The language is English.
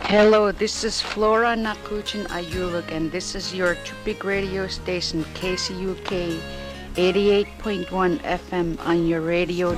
Hello, this is Flora Nakuchin Ayuluk, and this is your Tupig radio station, KCUK 88.1 FM on your radio